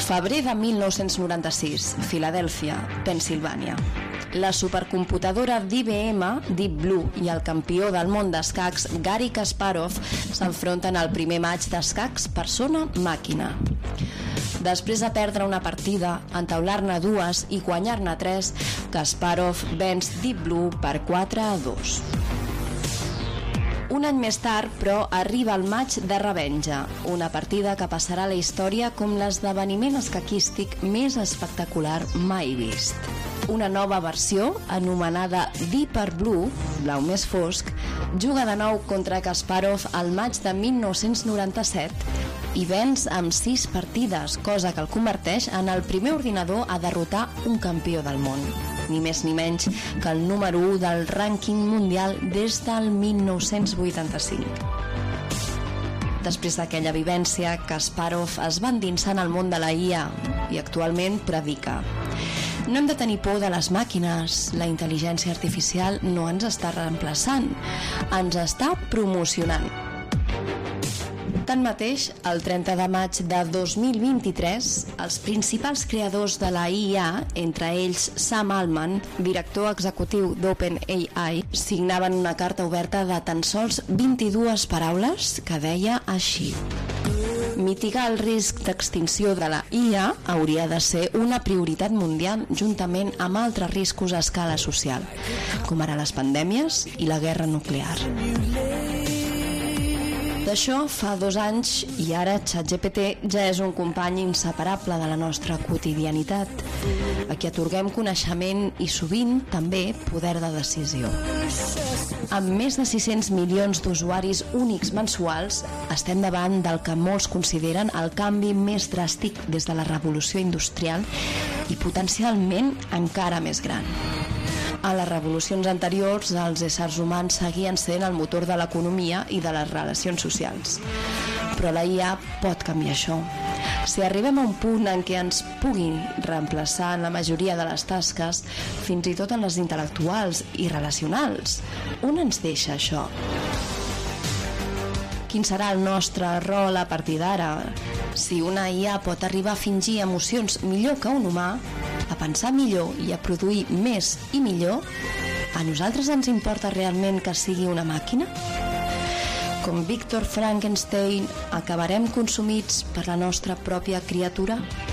Febrer de 1996, Filadèlfia, Pennsilvània. La supercomputadora d'IBM, Deep Blue, i el campió del món d'escacs, Garry Kasparov, s'enfronten al primer maig d'escacs persona-màquina. Després de perdre una partida, entaular-ne dues i guanyar-ne 3, Kasparov venç Deep Blue per 4-2. Un any més tard, però, arriba el maig de revenja, una partida que passarà a la història com l'esdeveniment escaquístic més espectacular mai vist. Una nova versió, anomenada Deeper Blue, blau més fosc, juga de nou contra Kasparov al maig de 1997 i venç amb 6 partides, cosa que el converteix en el primer ordinador a derrotar un campió del món. Ni més ni menys que el número 1 del rànquing mundial des del 1985. Després d'aquella vivència, Kasparov es va endinsar en el món de la IA i actualment predica: no hem de tenir por de les màquines, la intel·ligència artificial no ens està reemplaçant, ens està promocionant. Tanmateix, el 30 de maig de 2023, els principals creadors de la IA, entre ells Sam Altman, director executiu d'OpenAI, signaven una carta oberta de tan sols 22 paraules que deia així: mitigar el risc d'extinció de la IA hauria de ser una prioritat mundial juntament amb altres riscos a escala social, com ara les pandèmies i la guerra nuclear. D'això fa 2 anys i ara ChatGPT ja és un company inseparable de la nostra quotidianitat, a qui atorguem coneixement i sovint també poder de decisió. Amb més de 600 milions d'usuaris únics mensuals, estem davant del que molts consideren el canvi més dràstic des de la revolució industrial i potencialment encara més gran. A les revolucions anteriors, els éssers humans seguien sent el motor de l'economia i de les relacions socials. Però la IA pot canviar això. Si arribem a un punt en què ens pugui reemplaçar en la majoria de les tasques, fins i tot en les intel·lectuals i relacionals, on ens deixa això? Quin serà el nostre rol a partir d'ara? Si una IA pot arribar a fingir emocions millor que un humà, a pensar millor i a produir més i millor, a nosaltres ens importa realment que sigui una màquina? Com Víctor Frankenstein, acabarem consumits per la nostra pròpia criatura?